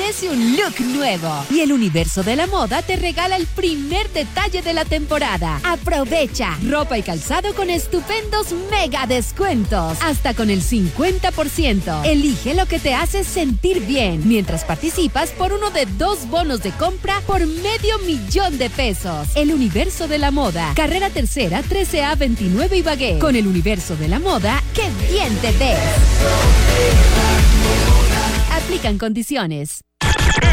merece un look nuevo. Y el Universo de la Moda te regala el primer detalle de la temporada. Aprovecha ropa y calzado con estupendos mega descuentos. Hasta con el 50%. Elige lo que te hace sentir bien. Mientras participas por uno de 2 bonos de compra por $500,000 de pesos. El Universo de la Moda. Carrera Tercera, 13A 29 Ibagué. Con el Universo de la Moda, ¡qué bien te ves! Aplican condiciones.